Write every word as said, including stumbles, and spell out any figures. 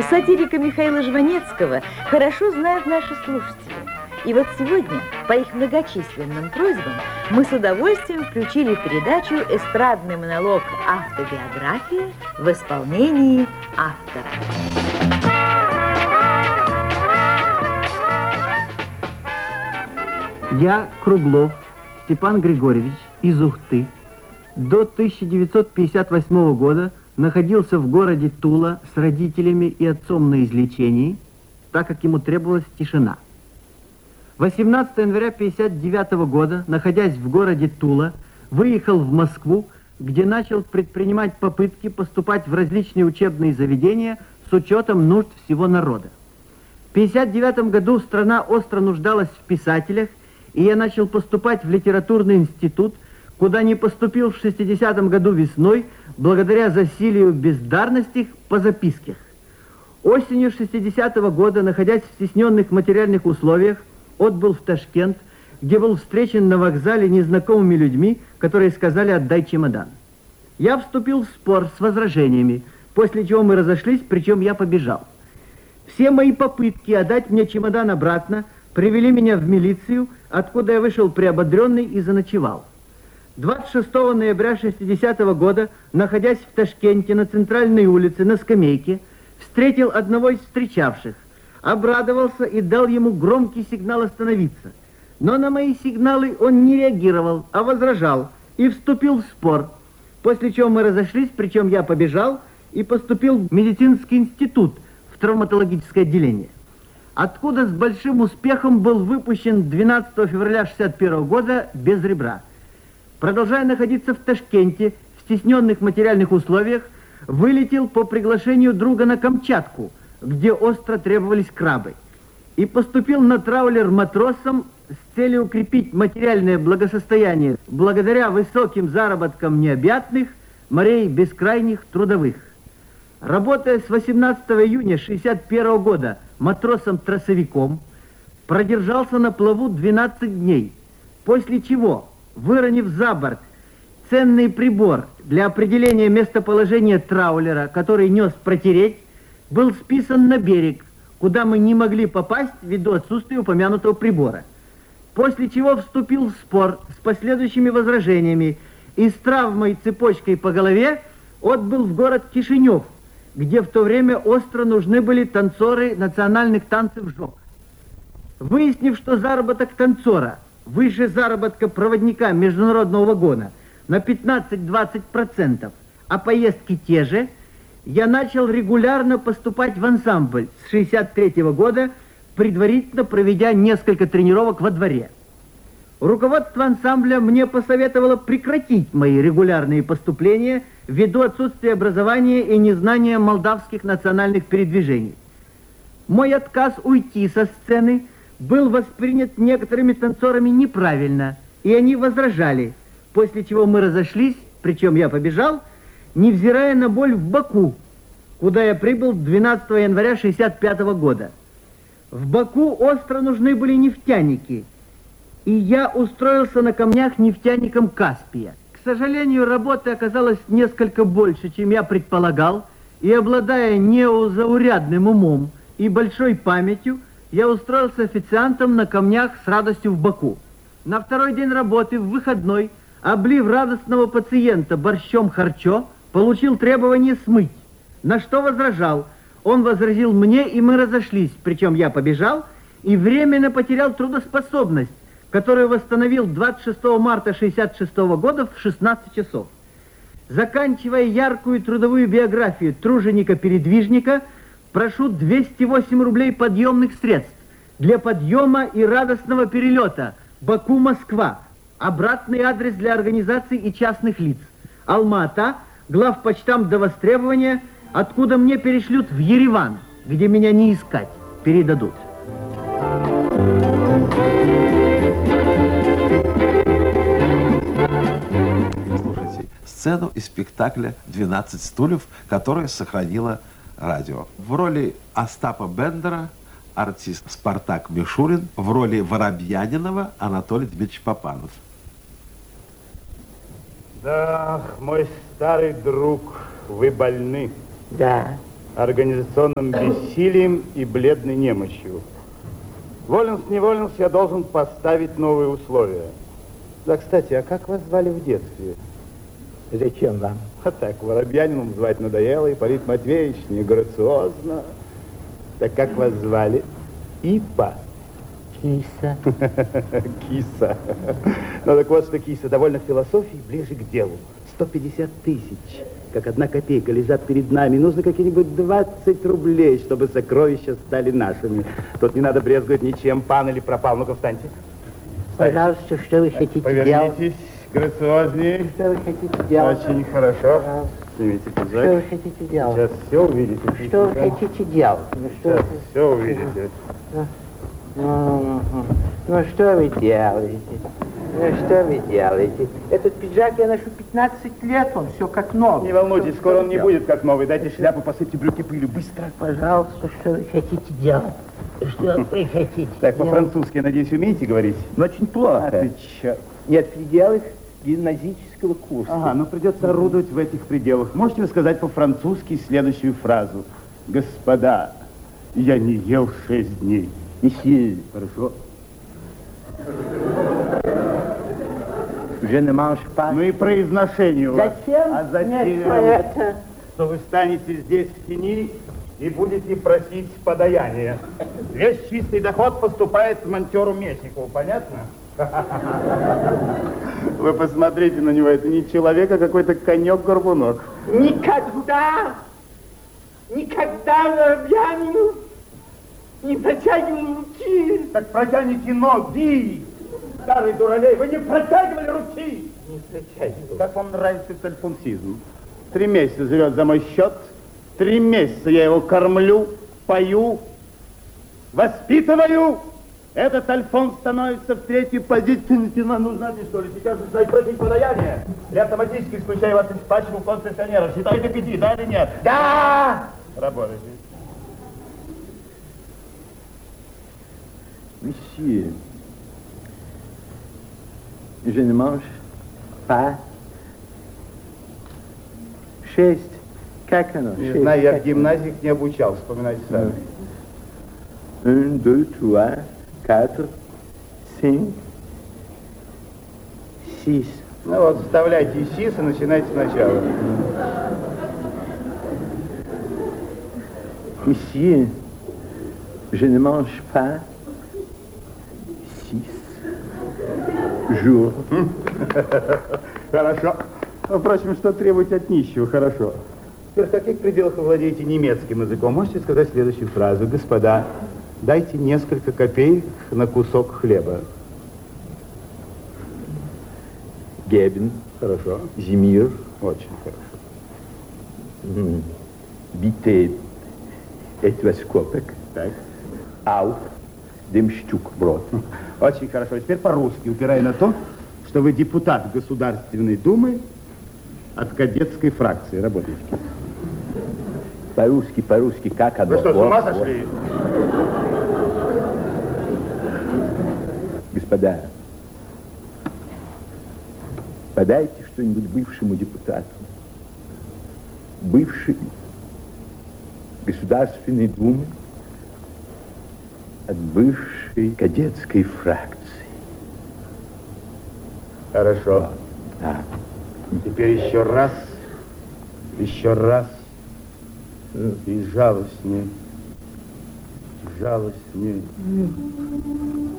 Сатирика Михаила Жванецкого хорошо знают наши слушатели. И вот сегодня, по их многочисленным просьбам, мы с удовольствием включили в передачу эстрадный монолог «Автобиография» в исполнении автора. Я, Круглов Степан Григорьевич, из Ухты, до тысяча девятьсот пятьдесят восьмого года находился в городе Тула с родителями и отцом на излечении, так как ему требовалась тишина. восемнадцатого января тысяча девятьсот пятьдесят девятого года, находясь в городе Тула, выехал в Москву, где начал предпринимать попытки поступать в различные учебные заведения с учетом нужд всего народа. В тысяча девятьсот пятьдесят девятом году страна остро нуждалась в писателях, и я начал поступать в литературный институт, куда не поступил в шестидесятом году весной, благодаря засилию бездарности по записках. Осенью шестидесятого года, находясь в стесненных материальных условиях, отбыл в Ташкент, где был встречен на вокзале незнакомыми людьми, которые сказали: «Отдай чемодан». Я вступил в спор с возражениями, после чего мы разошлись, причем я побежал. Все мои попытки отдать мне чемодан обратно привели меня в милицию, откуда я вышел приободренный и заночевал. двадцать шестого ноября шестидесятого года, находясь в Ташкенте на центральной улице на скамейке, встретил одного из встречавших, обрадовался и дал ему громкий сигнал остановиться. Но на мои сигналы он не реагировал, а возражал и вступил в спор, после чего мы разошлись, причем я побежал и поступил в медицинский институт, в травматологическое отделение, откуда с большим успехом был выпущен двенадцатого февраля шестьдесят первого года без ребра. Продолжая находиться в Ташкенте в стесненных материальных условиях, вылетел по приглашению друга на Камчатку, где остро требовались крабы, и поступил на траулер матросом с целью укрепить материальное благосостояние благодаря высоким заработкам необъятных морей бескрайних трудовых. Работая с восемнадцатого июня шестьдесят первого года матросом-тросовиком, продержался на плаву двенадцать дней, после чего, выронив за борт ценный прибор для определения местоположения траулера, который нес протереть, был списан на берег, куда мы не могли попасть ввиду отсутствия упомянутого прибора. После чего вступил в спор с последующими возражениями и с травмой цепочкой по голове отбыл в город Кишинев, где в то время остро нужны были танцоры национальных танцев ЖОК. Выяснив, что заработок танцора выше заработка проводника международного вагона на пятнадцать-двадцать процентов, а поездки те же, я начал регулярно поступать в ансамбль с шестьдесят третьего года, предварительно проведя несколько тренировок во дворе. Руководство ансамбля мне посоветовало прекратить мои регулярные поступления ввиду отсутствия образования и незнания молдавских национальных передвижений. Мой отказ уйти со сцены был воспринят некоторыми танцорами неправильно, и они возражали, после чего мы разошлись, причем я побежал, невзирая на боль в боку, куда я прибыл двенадцатого января шестьдесят пятого года. В Баку остро нужны были нефтяники, и я устроился на камнях нефтяником Каспия. К сожалению, работы оказалось несколько больше, чем я предполагал, и, обладая неозаурядным умом и большой памятью, я устроился официантом на камнях с радостью в Баку. На второй день работы, в выходной, облив радостного пациента борщом харчо, получил требование смыть, на что возражал. Он возразил мне, и мы разошлись, причем я побежал и временно потерял трудоспособность, которую восстановил двадцать шестого марта шестьдесят шестого года в шестнадцать часов. Заканчивая яркую трудовую биографию труженика-передвижника, прошу двести восемь рублей подъемных средств для подъема и радостного перелета Баку-Москва. Обратный адрес для организаций и частных лиц. Алма-Ата, главпочтамт до востребования, откуда мне перешлют в Ереван, где меня не искать, передадут. Слушайте сцену из спектакля «двенадцать стульев», которое сохранило радио. В роли Остапа Бендера артист Спартак Мишурин, в роли Воробьянинова Анатолий Дмитриевич Папанов. Да, мой старый друг, вы больны. Да. организационным бессилием и бледной немощью. Воленс-неволенс, я должен поставить новые условия. Да, кстати, а как вас звали в детстве? Зачем вам? А так, Воробьянином звать надоело, Ипполит Матвеевич неграциозно. Так как вас звали? Ипа. Киса. Киса. Ну так вот, что Киса, довольно философии, ближе к делу. сто пятьдесят тысяч, как одна копейка, лежат перед нами. Нужно какие-нибудь двадцать рублей, чтобы сокровища стали нашими. Тут не надо брезговать ничем, пан или пропал. Ну-ка, встаньте. Пожалуйста, что вы хотите делать? Повернитесь, грациознее. Что вы хотите делать? Очень хорошо. Снимите пиджак. Что вы хотите делать? Сейчас все увидите. Что вы хотите делать? Ну, что Сейчас вы- все увидите. Ну, ну, что вы делаете? Ну, что вы делаете? Этот пиджак я ношу пятнадцать лет, он все как новый. Не волнуйтесь, Что- скоро что он не делать? будет как новый. Дайте шляпу, посыпьте брюки пылью. Быстро. Пожалуйста, что вы хотите делать? Что вы хотите Так, делать? по-французски, надеюсь, умеете говорить? Ну, очень плохо. А ты чё? Нет пределов гимназического курса. Ага, ну придется орудовать в этих пределах. Можете вы сказать по-французски следующую фразу? Господа, я не ел шесть дней. Месье, Хорошо. je ne mange pas. Ну и произношение у вас. Зачем? А затем, Нет, это... что вы станете здесь в тени и будете просить подаяние. Весь чистый доход поступает монтеру Месникову, понятно? Вы посмотрите на него, это не человек, а какой-то конек-горбунок. Никогда, никогда Воробьянину не протягивал руки. Так протяните ноги, старый дуралей, вы не протягивали руки. Не протягивал. Как вам нравится этот альфонсизм? Три месяца живет за мой счет, три месяца я его кормлю, пою, воспитываю. Этот Альфонс становится в третьей позиции. Нам нужно, что ли, сейчас начинать просить подаяние. Я автоматически исключаю вас из пачки концессионеров. Считаете пяти, да или нет? Да! Работайте. Monsieur, je ne mange pas. Шесть. Как оно? Не Шесть. знаю, я Как в гимназиях не обучал, вспоминайте сами. Un, deux, trois, quatre, cinq, six. Ну вот, вставляйте сис и начинайте сначала. Monsieur, je ne mange pas six jours. Хорошо. Ну, впрочем, что требуете от нищего, хорошо. Теперь в каких пределах вы владеете немецким языком? Можете сказать следующую фразу. Господа, дайте несколько копеек на кусок хлеба. Geben Хорошо. Sie mir Очень хорошо. hm, bitte etwas Kopek Так. auf dem Stück Brot. Очень хорошо. Теперь по-русски, упирая на то, что вы депутат Государственной Думы от кадетской фракции. Работаете. По-русски, по-русски, как оно? Вы что, с Вот, ума вот. сошли? Господа, подайте что-нибудь бывшему депутату. Бывший Государственной Думы от бывшей кадетской фракции. Хорошо. Да. Теперь еще раз, еще раз и жалостнее, жалостнее.